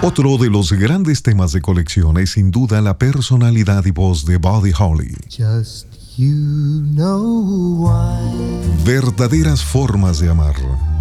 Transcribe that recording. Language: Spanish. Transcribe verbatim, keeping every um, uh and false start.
Otro de los grandes temas de colección es sin duda la personalidad y voz de Buddy Holly. Just you know why. Verdaderas formas de amar.